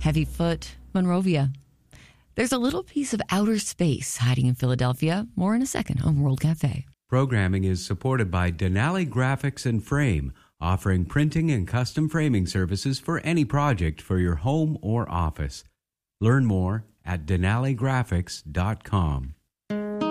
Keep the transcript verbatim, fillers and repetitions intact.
Heavyfoot, Monrovia. There's a little piece of outer space hiding in Philadelphia. More in a second on World Cafe. Programming is supported by Denali Graphics and Frame, offering printing and custom framing services for any project for your home or office. Learn more at denali graphics dot com.